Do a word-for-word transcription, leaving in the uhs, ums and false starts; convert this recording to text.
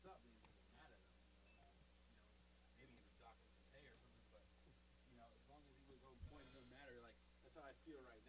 up, then you get mad at him. You know, you know, maybe even dock him some pay or something. But you know, as long as he was on point, it doesn't matter. Like that's how I feel right